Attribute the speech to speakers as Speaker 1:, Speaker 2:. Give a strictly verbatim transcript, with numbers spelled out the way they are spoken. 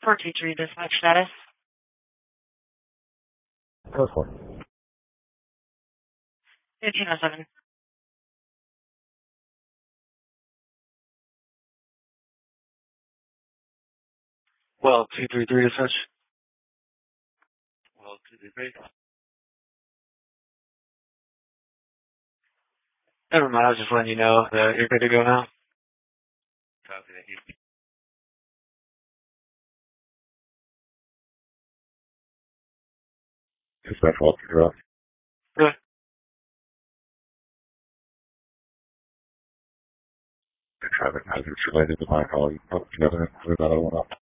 Speaker 1: four two three dispatch status.
Speaker 2: Code four.
Speaker 1: fifteen oh seven.
Speaker 3: Well, two three three dispatch. Well, two three three. Never mind, I was just letting you know that you're good to go now. Copy, thank you.
Speaker 2: Dispatch Walter Drive.
Speaker 3: Really?
Speaker 2: The traffic hazards related to my call. You put together and clear that other one up.